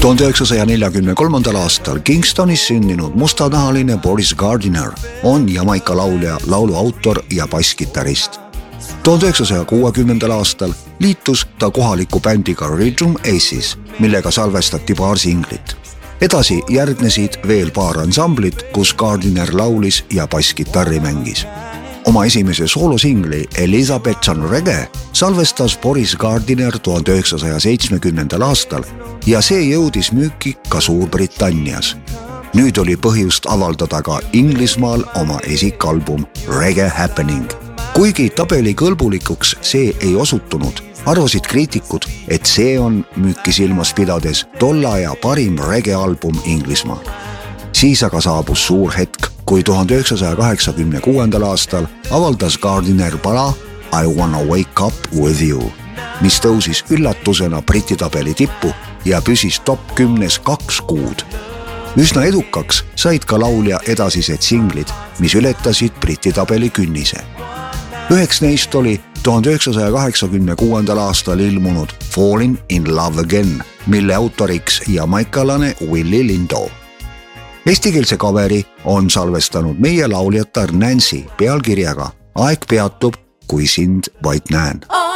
1943. aastal Kingstonis sündinud mustanahaline Boris Gardiner on Jamaika laulja, laulu autor ja basskitarrist. 1960. aastal liitus ta kohaliku bändiga Rhythm Aces, millega salvestati paar singlit. Edasi järgnesid veel paar ansamblit, kus Gardiner laulis ja basskitarri mängis. Oma esimese soolosingli Elizabeth on Reggae salvestas Boris Gardiner 1970. aastal ja see jõudis müüki ka Suurbritannias. Nüüd oli põhjust avaldada ka Inglismaal oma esikalbum Reggae Happening. Kuigi tabeli kõlbulikuks see ei osutunud, arvasid kriitikud, et see on müüki silmas pidades tolle aja parim reggae-album Inglismaal. Siis aga saabus suur hetk, kui 1986. aastal avaldas Gardiner pala I Wanna Wake Up With You, mis tõusis üllatusena Briti tabeli tippu ja püsis top 10 2 kuud. Üsna edukaks said ka laulja edasised singlid, mis ületasid Briti tabeli künnise. Üheks neist oli 1986. aastal ilmunud Falling in Love Again, mille autoriks jamaikalane Willie Lindo. Eestikeelse kaveri on salvestanud meie lauljatar Nancy pealkirjaga Aeg peatub, kui sind vaid näen.